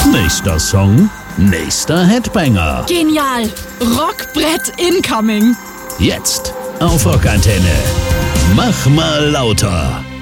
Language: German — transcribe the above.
Nächster Song, nächster Headbanger. Genial. Rockbrett incoming. Jetzt auf Rockantenne. Mach mal lauter.